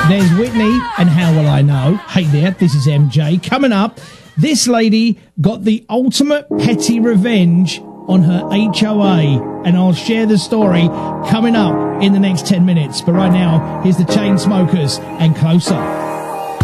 There's Whitney and How Will I Know. Hey there, this is MJ. Coming up, this lady got the ultimate petty revenge on her HOA, and I'll share the story coming up in the next 10 minutes. But right now, here's the Chainsmokers and Closer.